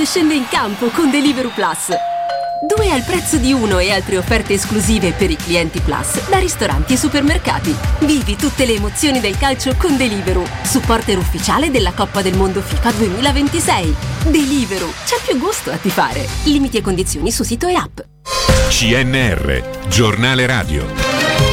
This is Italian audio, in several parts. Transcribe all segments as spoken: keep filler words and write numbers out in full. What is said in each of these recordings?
scende in campo con Deliveroo Plus. Due al prezzo di uno e altre offerte esclusive per i clienti Plus da ristoranti e supermercati. Vivi tutte le emozioni del calcio con Deliveroo, supporter ufficiale della Coppa del Mondo FIFA duemilaventisei. Deliveroo, c'è più gusto a tifare. Limiti e condizioni su sito e app. C N R, giornale radio.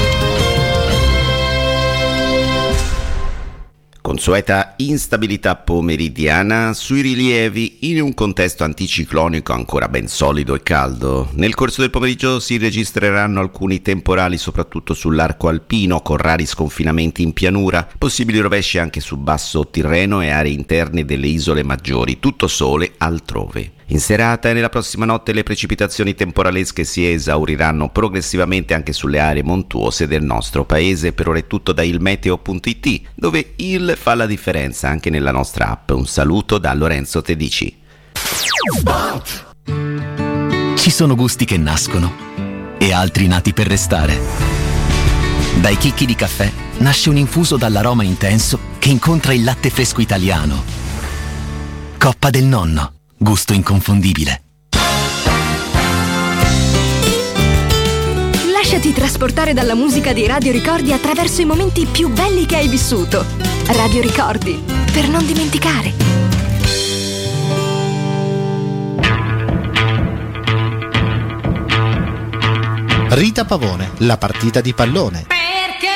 Consueta instabilità pomeridiana sui rilievi in un contesto anticiclonico ancora ben solido e caldo. Nel corso del pomeriggio si registreranno alcuni temporali soprattutto sull'arco alpino con rari sconfinamenti in pianura, possibili rovesci anche su basso Tirreno e aree interne delle isole maggiori, tutto sole altrove. In serata e nella prossima notte le precipitazioni temporalesche si esauriranno progressivamente anche sulle aree montuose del nostro paese. Per ora è tutto da ilmeteo punto it, dove il fa la differenza anche nella nostra app. Un saluto da Lorenzo Tedici. Ci sono gusti che nascono e altri nati per restare. Dai chicchi di caffè nasce un infuso dall'aroma intenso che incontra il latte fresco italiano. Coppa del Nonno. Gusto inconfondibile. Lasciati trasportare dalla musica dei Radio Ricordi attraverso i momenti più belli che hai vissuto. Radio Ricordi, per non dimenticare. Rita Pavone, la partita di pallone.